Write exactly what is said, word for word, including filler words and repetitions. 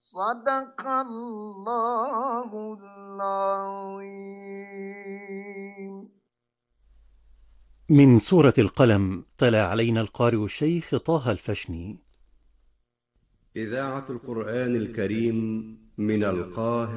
صدق الله العظيم. من سورة القلم تلا علينا القارئ الشيخ طه الفشني. إذاعة القرآن الكريم من القاهرة.